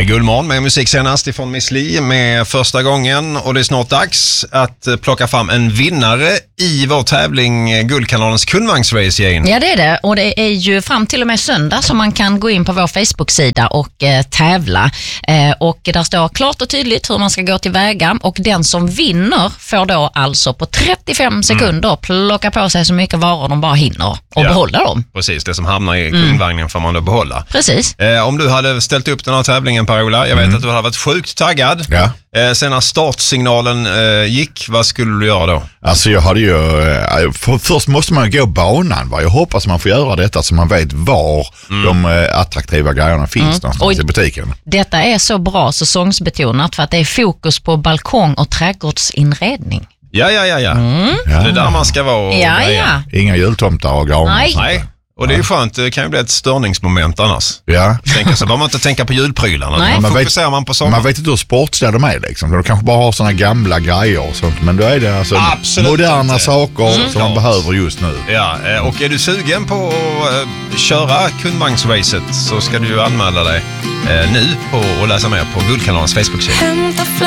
Guldmorgon med musik senast ifrån Miss Li med första gången, och det är snart dags att plocka fram en vinnare i vår tävling Guldkanalens kundvagnsrace, Jane. Ja, det är det, och det är ju fram till och med söndag som man kan gå in på vår Facebook-sida och tävla, och där står klart och tydligt hur man ska gå tillväga, och den som vinner får då alltså på 35 sekunder plocka på sig så mycket varor de bara hinner och behålla dem. Precis, det som hamnar i kundvagnen får man då behålla. Precis. Om du hade ställt upp den här tävlingen, Per-Ola, jag vet att du hade varit sjukt taggad. Ja. Sen när startsignalen gick, vad skulle du göra då? Alltså jag hade ju, först måste man gå banan, va? Jag hoppas man får göra detta så man vet var de attraktiva grejerna finns någonstans i butiken. Detta är så bra säsongsbetonat för att det är fokus på balkong- och trädgårdsinredning. Ja. Det är där man ska vara och greja. Inga jultomtar och granar. Nej. Och det är ju skönt, det kan ju bli ett störningsmoment annars. Ja. Så behöver man inte tänka på julprylarna. Nej. Då fokuserar man på sommar. Man vet inte hur sportsliga de är liksom. De kanske bara har såna gamla grejer och sånt. Men då är det alltså moderna saker som man behöver just nu. Ja, och är du sugen på att köra kundvagnsracet så ska du ju anmäla dig nu och läsa mer på Guldkanalens Facebook-sida.